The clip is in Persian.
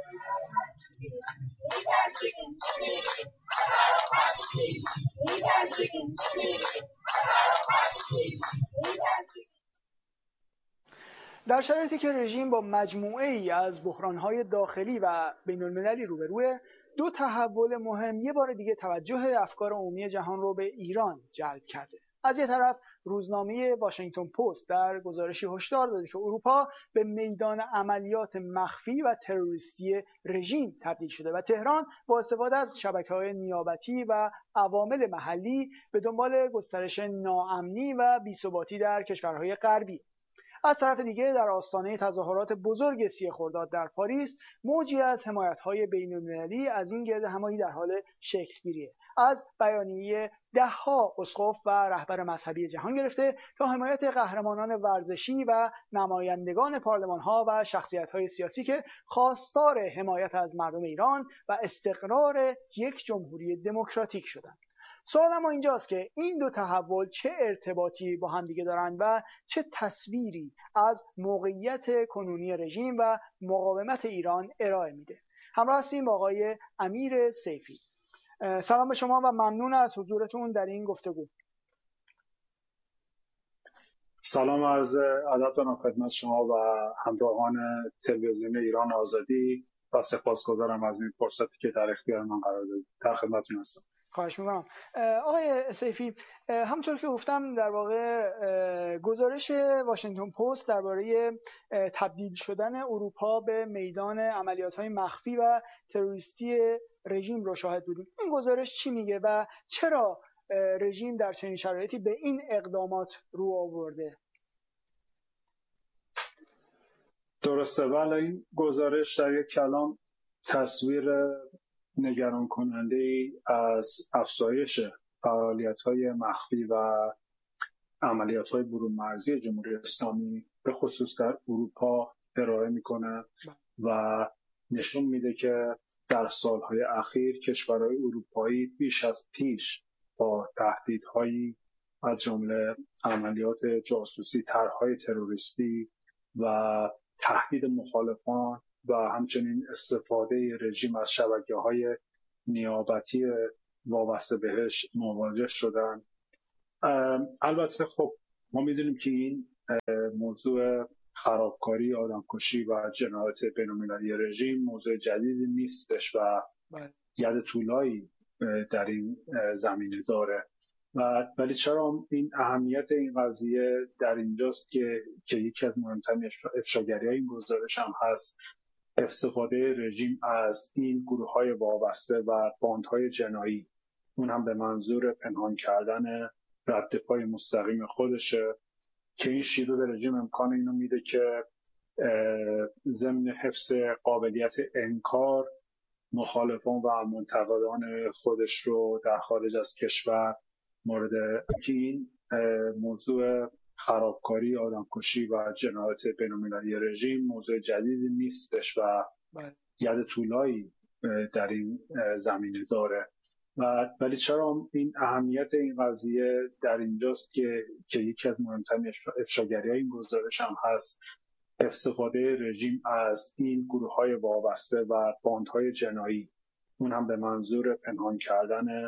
در شرایطی که رژیم با مجموعه ای از بحران‌های داخلی و بین‌المللی روبروه، دو تحول مهم یه بار دیگه توجه افکار عمومی جهان رو به ایران جلب کرده. از یه طرف روزنامه واشنگتن پست در گزارشی هشدار داده که اروپا به میدان عملیات مخفی و تروریستی رژیم تبدیل شده و تهران با استفاده از شبکه‌های نیابتی و عوامل محلی به دنبال گسترش ناامنی و بی‌ثباتی در کشورهای غربی. از طرف دیگه در آستانه تظاهرات بزرگ 30 خرداد در پاریس، موجی از حمایت‌های بین‌المللی از این گرد همایی در حال شکل‌گیریه. از بیانیه ده‌ها اسقف و رهبر مذهبی جهان گرفته تا حمایت قهرمانان ورزشی و نمایندگان پارلمان‌ها و شخصیت‌های سیاسی که خواستار حمایت از مردم ایران و استقرار یک جمهوری دموکراتیک شدند. سوال اما اینجاست که این دو تحول چه ارتباطی با هم دیگه دارن و چه تصویری از موقعیت کنونی رژیم و مقاومت ایران ارائه میده. همراه هستیم با آقای امیر سیفی. سلام به شما و ممنون از حضورتون در این گفتگو. سلام عرض ادب دارم خدمت شما و همراهان تلویزیون ایران آزادی و سپاسگزارم از این فرصتی که در اختیار من قرار دادید. در خدمتتون هستم. خواهش میکنم. آقای سیفی، همونطور که گفتم در واقع گزارش واشنگتن پست درباره تبدیل شدن اروپا به میدان عملیات‌های مخفی و تروریستی رژیم رو شاهد بودیم. این گزارش چی میگه و چرا رژیم در چنین شرایطی به این اقدامات رو آورده؟ درسته، ولی این گزارش در یک کلام تصویر نگران کننده ای از افزایش فعالیت‌های مخفی و عملیات‌های برون مرزی جمهوری اسلامی به خصوص در اروپا ارائه می‌کنه و نشون میده که در سالهای اخیر کشورهای اروپایی بیش از پیش با تهدیدهایی از جمله عملیات جاسوسی، طرح‌های تروریستی و تهدید مخالفان و همچنین استفاده رژیم از شبکه‌های نیابتی وابسته بهش مواجه شدن. البته خب ما میدونیم که این موضوع خرابکاری، آدمکشی و جنایات بین‌المللی رژیم موضوع جدیدی نیستش و ید طولایی در این زمینه داره ولی چرا این اهمیت این قضیه در اینجاست که یکی از مهمترین افشاگری‌های این گزارش هم هست استفاده رژیم از این گروه‌های وابسته و باندهای جنایی، اون هم به منظور پنهان کردن ردپای مستقیم خودشه که این شیوه به رژیم امکان اینو میده که ضمن حفظ قابلیت انکار مخالفان و منتقدان خودش رو در خارج از کشور مورد که این موضوع خرابکاری، آدمکشی و جنایات بین‌المللی رژیم موضوع جدیدی نیستش و ید طولایی در این زمینه داره ولی چرا این اهمیت این قضیه در اینجاست که یکی از مهمترین افشاگری‌های این گزارش هم هست استفاده رژیم از این گروه‌های وابسته و باندهای جنایی، اون هم به منظور پنهان کردن